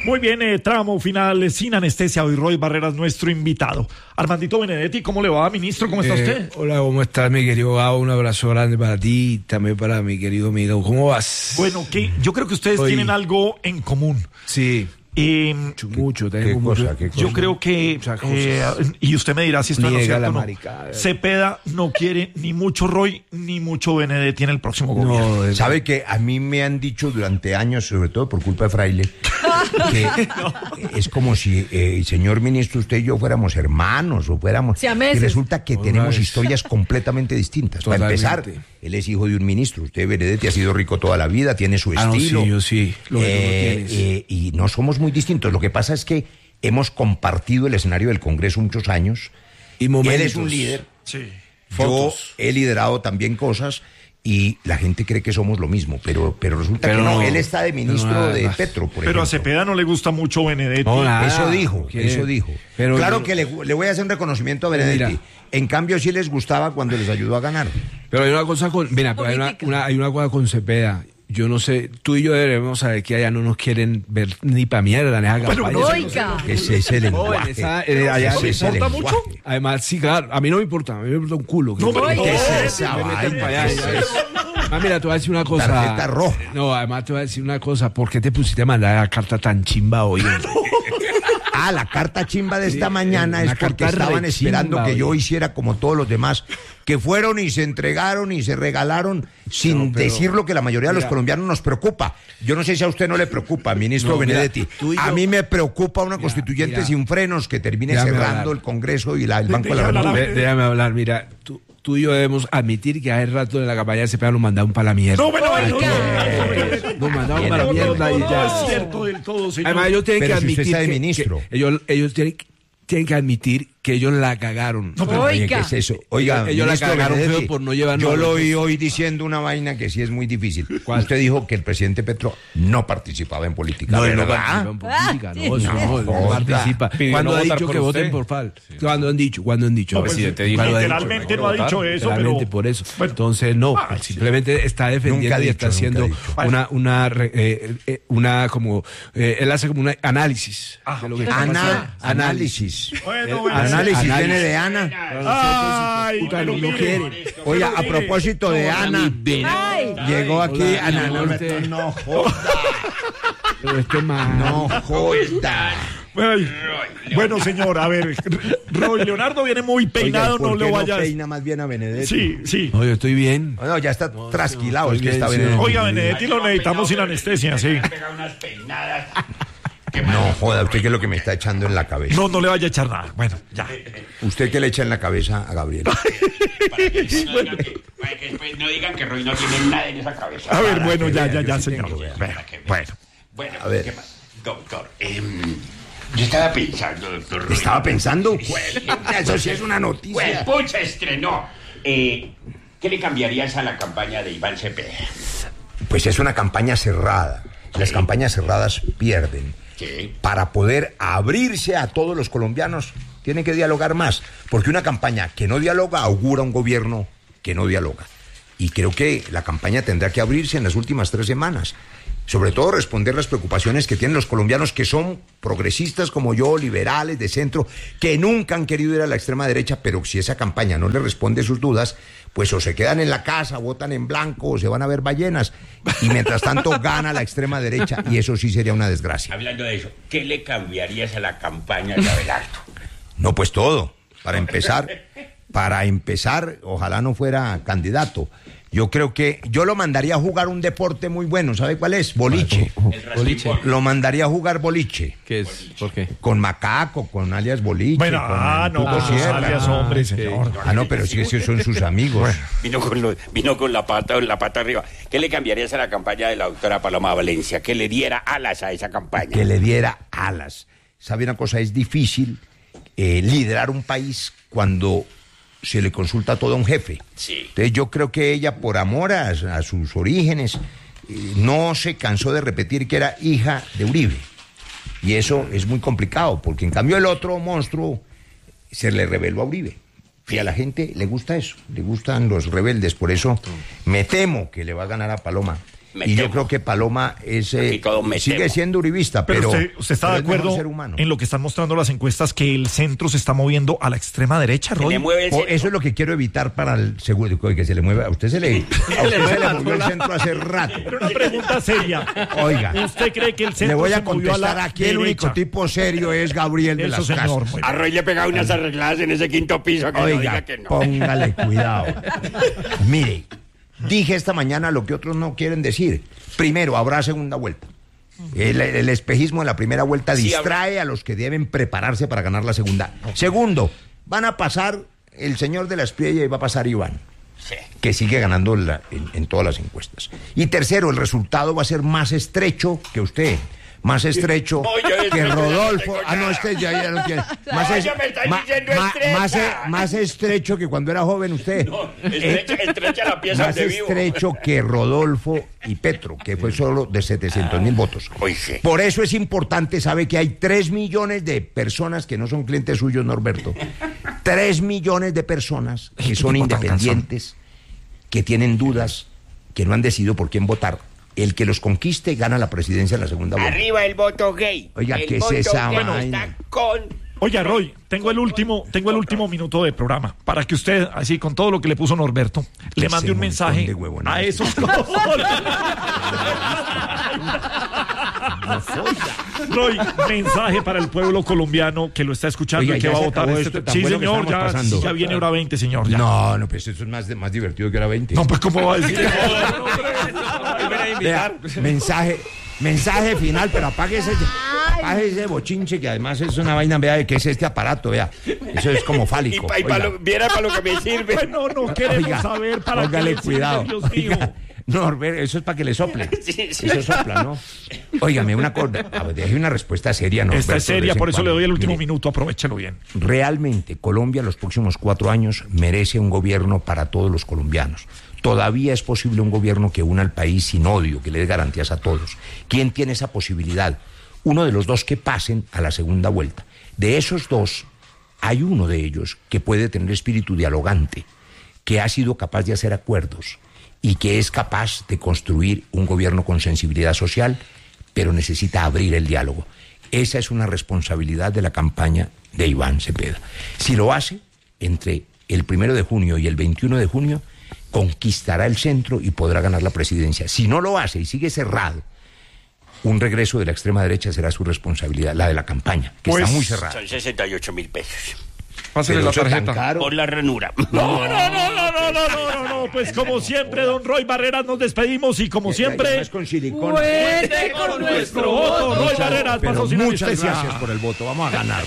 Muy bien, tramo final sin anestesia. Hoy Roy Barreras, nuestro invitado. Armandito Benedetti, ¿cómo le va, ministro? ¿Cómo está usted? Hola, ¿cómo estás, mi querido Gabo? Un abrazo grande para ti y también para mi querido amigo. ¿Cómo vas? Bueno, yo creo que ustedes tienen algo en común. Sí. Mucho, tengo mucho. Yo creo que, y usted me dirá si esto es cierto o no, maricada. Cepeda no quiere ni mucho Roy ni mucho Benedetti en el próximo gobierno. No, sabe que a mí me han dicho durante años, sobre todo por culpa de Fraile, que es como si, señor ministro, usted y yo fuéramos hermanos o fuéramos... Y resulta que tenemos historias completamente distintas. Totalmente. Para empezar, él es hijo de un ministro. Usted, Benedetti, ha sido rico toda la vida, tiene su estilo. No, sí, yo sí. Y no somos muy distintos. Lo que pasa es que hemos compartido el escenario del Congreso muchos años. Y momentos. Él es un líder. Sí. Yo he liderado también cosas y la gente cree que somos lo mismo, pero resulta que no. Él está de ministro de Petro, por ejemplo. Pero a Cepeda no le gusta mucho Benedetti. No, eso dijo. Pero claro que le voy a hacer un reconocimiento a Benedetti. Mira, en cambio, sí les gustaba cuando les ayudó a ganar. Pero hay una cosa hay una cosa con Cepeda. Yo no sé, tú y yo debemos saber que allá no nos quieren ver ni pa' mierda en esa campaña. Ese es el lenguaje. Allá ¿No le importa mucho? Además, sí, claro, a mí no me importa, a mí me importa un culo. ¿Qué es esa vaina? Mira, te voy a decir una cosa. Tarjeta roja. No, además te voy a decir una cosa. ¿Por qué te pusiste a mandar la carta tan chimba hoy? La carta chimba de esta mañana es porque estaban esperando que yo hiciera como todos los demás, que fueron y se entregaron y se regalaron sin decir lo que la mayoría de los colombianos nos preocupa. Yo no sé si a usted no le preocupa, ministro Benedetti. A mí me preocupa una constituyente sin frenos que termine cerrando el Congreso y el Banco de la República. Déjame hablar, mira, tú y yo debemos admitir que hace rato de la campaña de Cepeda nos mandaron para la mierda. Nos mandaron para la mierda y ya. No es cierto del todo, señor. Además, ellos tienen que admitir usted está de ministro. Ellos tienen que admitir que ellos la cagaron. Oye, ¿qué es eso? Oiga, ellos la cagaron feo por no llevarnos. Yo lo oí hoy diciendo una vaina que sí es muy difícil. ¿Cuál? Usted dijo que el presidente Petro no participaba en política. No, él no participa en política. No participa. ¿Cuándo ha dicho que voten por FAL? ¿Cuándo han dicho? El presidente literalmente no ha dicho eso, pero... por eso. Entonces, no. Simplemente está defendiendo y está haciendo una como... Él hace como un análisis. Análisis. Análisis viene de Ana. Ay, no quieren. Oiga, a propósito de Ana, llegó aquí Ana. No joda. No joda. Bueno, señor, a ver, Roy Leonardo viene muy peinado, oiga, no lo vayas. Peina más bien a Benedetti. Sí. No, yo estoy bien. No, ya está trasquilado, es que está bien. Oiga, Benedetti lo necesitamos sin anestesia, sí. No joda, ¿usted qué es lo que me está echando en la cabeza? No le vaya a echar nada. Bueno, ya. ¿Usted qué le echa en la cabeza a Gabriel? Para que después no digan que Roy no tiene nada en esa cabeza. A ver, bueno, ya, señor. Bueno, a ver. Doctor, yo estaba pensando, doctor Roy. ¿Estaba pensando? Eso sí es una noticia. Pues, pucha, estrenó. ¿Qué le cambiarías a la campaña de Iván Cepeda? Pues es una campaña cerrada. Las campañas cerradas pierden. Sí. Para poder abrirse a todos los colombianos, tienen que dialogar más, porque una campaña que no dialoga augura un gobierno que no dialoga. Y creo que la campaña tendrá que abrirse en las últimas 3 semanas. Sobre todo responder las preocupaciones que tienen los colombianos que son progresistas como yo, liberales, de centro, que nunca han querido ir a la extrema derecha, pero si esa campaña no les responde sus dudas, pues o se quedan en la casa, votan en blanco, o se van a ver ballenas, y mientras tanto gana la extrema derecha, y eso sí sería una desgracia. Hablando de eso, ¿qué le cambiarías a la campaña de Abelardo? No, pues todo. Para empezar, ojalá no fuera candidato. Yo creo que yo lo mandaría a jugar un deporte muy bueno. ¿Sabe cuál es? Boliche. Boliche. Lo mandaría a jugar boliche. ¿Qué es? ¿Por qué? Con Macaco, con alias Boliche. Bueno, con alias hombre, señor. No, pero sí que son sus amigos. Vino con la pata arriba. ¿Qué le cambiarías a la campaña de la doctora Paloma Valencia? Que le diera alas a esa campaña. Que le diera alas. ¿Sabe una cosa? Es difícil liderar un país cuando se le consulta todo a un jefe. Sí. Entonces yo creo que ella, por amor a sus orígenes, no se cansó de repetir que era hija de Uribe. Y eso es muy complicado, porque en cambio el otro monstruo se le rebeló a Uribe. Y a la gente le gusta eso, le gustan los rebeldes. Por eso me temo que le va a ganar a Paloma. Y yo creo que Paloma sigue siendo uribista, pero usted está de acuerdo en lo que están mostrando las encuestas, que el centro se está moviendo a la extrema derecha, Roy. Eso es lo que quiero evitar para el seguro, que se le mueva. A usted se le movió el centro hace rato. Pero una pregunta seria. Oiga, ¿usted cree que el centro le voy a se movió contestar a la aquí? El único tipo serio es Gabriel de las Casas. A Roy le pegaba unas arregladas en ese quinto piso. Que oiga, no diga que no. Póngale cuidado. Mire, dije esta mañana lo que otros no quieren decir. Primero, habrá segunda vuelta. El espejismo en la primera vuelta distrae a los que deben prepararse para ganar la segunda. Segundo, van a pasar el señor de la Espriella y va a pasar Iván, que sigue ganando en todas las encuestas. Y tercero, el resultado va a ser más estrecho que usted. Más estrecho que Rodolfo. Ya no tiene. Más estrecho que cuando era joven usted. No, estrecha la pieza más de vivo. estrecho que Rodolfo y Petro, que fue solo de 700,000 votos. Por eso es importante, sabe que hay 3 millones de personas que no son clientes suyos, Norberto. 3 millones de personas que son independientes, que tienen dudas, que no han decidido por quién votar. El que los conquiste gana la presidencia en la segunda vuelta. Arriba el voto gay. Oiga, ¿qué es esa vaina? Oiga, Roy, tengo el último minuto de programa para que usted, así con todo lo que le puso Norberto, le mande un mensaje a esos. Roy, mensaje para el pueblo colombiano que lo está escuchando. Oiga, y que va a votar. Sí, señor, ya viene hora 20, señor. Ya. No, pues eso es más divertido que hora 20. No, pues ¿cómo va a decir? Vea, mensaje final, pero apague ese bochinche, que además es una vaina, vea, que es este aparato, vea. Eso es como fálico. Viera para lo que me sirve. Bueno, no queremos saber para póngale qué cuidado. Dios mío. No, eso es para que le sople. Sí. Eso sopla, ¿no? Óigame, una cosa, deje una respuesta seria, ¿no? Esta es seria, por eso le doy el último minuto, aprovechalo bien. Realmente, Colombia los próximos 4 años merece un gobierno para todos los colombianos. Todavía es posible un gobierno que una al país sin odio, que le dé garantías a todos. ¿Quién tiene esa posibilidad? Uno de los dos que pasen a la segunda vuelta. De esos dos, hay uno de ellos que puede tener espíritu dialogante, que ha sido capaz de hacer acuerdos y que es capaz de construir un gobierno con sensibilidad social, pero necesita abrir el diálogo. Esa es una responsabilidad de la campaña de Iván Cepeda. Si lo hace, entre el 1 de junio y el 21 de junio, conquistará el centro y podrá ganar la presidencia. Si no lo hace y sigue cerrado, un regreso de la extrema derecha será su responsabilidad, la de la campaña, que está muy cerrada. Son 68,000 pesos. Pásale la tarjeta. Por la ranura. No. Pues como siempre, don Roy Barreras, nos despedimos y como siempre, con silicona. con nuestro voto. Roy Barreras, pero patrocinador muchas especial. gracias por el voto. Vamos a ganar.